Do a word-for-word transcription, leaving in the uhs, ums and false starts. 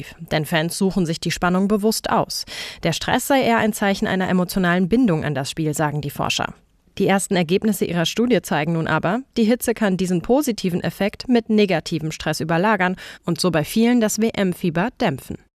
positiv, denn Fans suchen sich die Spannung bewusst aus. Der Stress sei eher ein Zeichen einer emotionalen Bindung an das Spiel, sagen die Forscher. Die ersten Ergebnisse ihrer Studie zeigen nun aber, die Hitze kann diesen positiven Effekt mit negativem Stress überlagern und so bei vielen das W M-Fieber dämpfen.